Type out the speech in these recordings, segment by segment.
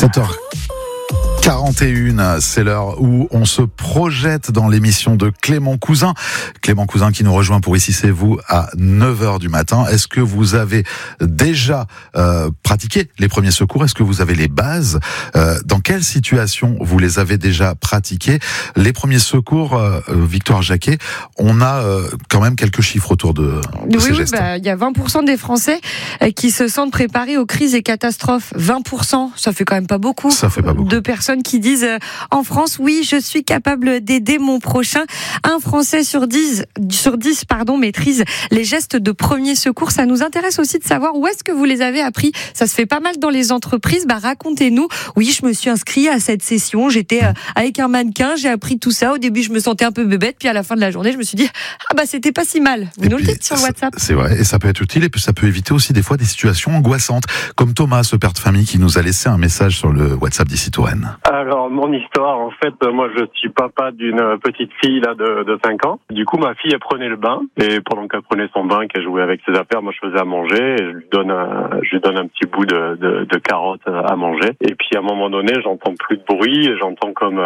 7h41, c'est l'heure où on se projette dans l'émission de Clément Cousin. Clément Cousin qui nous rejoint pour Ici c'est vous à 9h du matin. Est-ce que vous avez déjà pratiqué les premiers secours? Est-ce que vous avez les bases? Dans quelle situation vous les avez déjà pratiqués? Les premiers secours, Victoire Jacquet, on a quand même quelques chiffres autour de ces gestes. Il y a 20% des Français qui se sentent préparés aux crises et catastrophes. 20%, ça fait quand même pas beaucoup. Ça fait pas beaucoup. De personnes qui disent en France, oui, je suis capable d'aider mon prochain. Un Français sur 10 maîtrise les gestes de premier secours. Ça nous intéresse aussi de savoir où est-ce que vous les avez appris. Ça se fait pas mal dans les entreprises. Racontez-nous. Oui, je me suis inscrit à cette session. J'étais avec un mannequin. J'ai appris tout ça. Au début, je me sentais un peu bébête. Puis à la fin de la journée, je me suis dit, c'était pas si mal. Vous nous le dites sur WhatsApp. C'est vrai. Et ça peut être utile. Et puis ça peut éviter aussi des fois des situations angoissantes. Comme Thomas, ce père de famille qui nous a laissé un message sur le WhatsApp d'Ici Touraine. Alors, mon histoire, en fait, moi, je suis papa d'une petite fille, là, de 5 ans. Du coup, ma fille, elle prenait le bain. Et pendant qu'elle prenait son bain, qu'elle jouait avec ses affaires, moi, je faisais à manger. Et je lui donne un petit bout de carotte à manger. Et puis, à un moment donné, j'entends plus de bruit. Et j'entends comme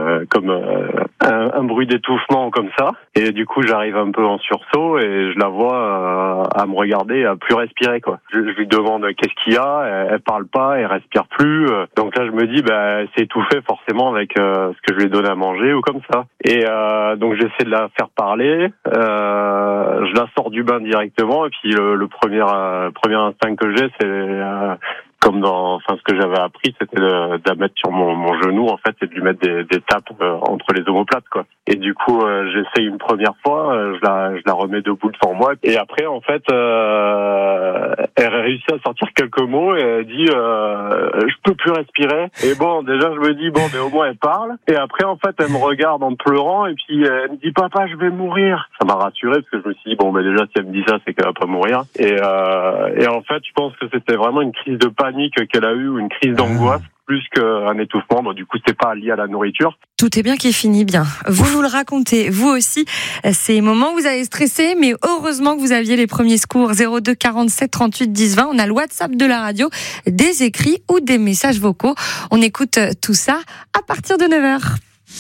un bruit d'étouffement, comme ça. Et du coup, j'arrive un peu en sursaut. Et je la vois à me regarder, à plus respirer, quoi. Je lui demande qu'est-ce qu'il y a. Elle parle pas, elle respire plus. Donc là, je me dis, c'est étouffé forcément avec ce que je lui ai donné à manger ou comme ça. Et donc j'essaie de la faire parler. Je la sors du bain directement et puis le premier instinct que j'ai, c'est comme ce que j'avais appris, c'était de la mettre sur mon genou, en fait, et de lui mettre des tapes entre les omoplates, quoi. Et du coup, j'essaye une première fois, je la remets debout devant moi. Et après, en fait, elle réussit à sortir quelques mots et elle dit je peux plus respirer. Et bon, déjà, je me dis au moins elle parle. Et après, en fait, elle me regarde en pleurant et puis elle me dit papa, je vais mourir. Ça m'a rassuré parce que je me suis dit déjà, si elle me dit ça, c'est qu'elle va pas mourir. Et en fait, je pense que c'était vraiment une crise de panique qu'elle a eue ou une crise d'angoisse plus qu'un étouffement. Du coup, c'est pas lié à la nourriture. Tout est bien qui finit bien. Vous nous le racontez, vous aussi, ces moments où vous avez stressé, mais heureusement que vous aviez les premiers secours. 02 47 38 10 20. On a le WhatsApp de la radio, des écrits ou des messages vocaux. On écoute tout ça à partir de 9h.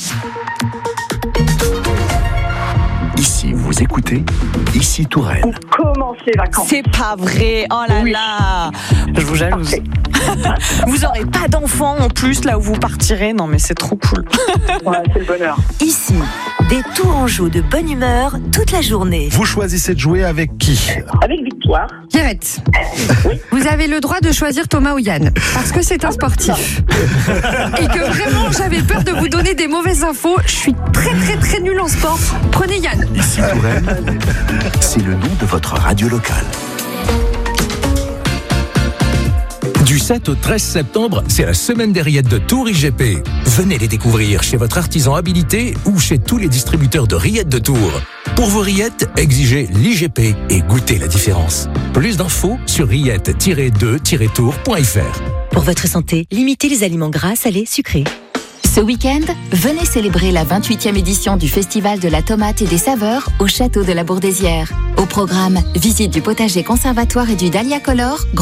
Ici, vous écoutez Ici Touraine. On commence les vacances. C'est pas vrai. Oh là là. Je vous jalouse. Vous aurez pas d'enfants en plus là où vous partirez. Non mais c'est trop cool. Ouais, c'est le bonheur. Ici, des tourangeaux de bonne humeur toute la journée. Vous choisissez de jouer avec qui? Avec Victoire. Pierrette, Oui. vous avez le droit de choisir Thomas ou Yann, parce que c'est un sportif. Et que vraiment j'avais peur de vous donner des mauvaises infos. Je suis très très très nulle en sport. Prenez Yann. Ici Touraine, c'est le nom de votre radio locale. Du 7 au 13 septembre, c'est la semaine des rillettes de Tours IGP. Venez les découvrir chez votre artisan habilité ou chez tous les distributeurs de rillettes de Tours. Pour vos rillettes, exigez l'IGP et goûtez la différence. Plus d'infos sur rillettes-2-tours.fr. Pour votre santé, limitez les aliments gras, salés, sucrés. Ce week-end, venez célébrer la 28e édition du Festival de la tomate et des saveurs au château de la Bourdesière. Au programme, visite du potager conservatoire et du Dahlia Color,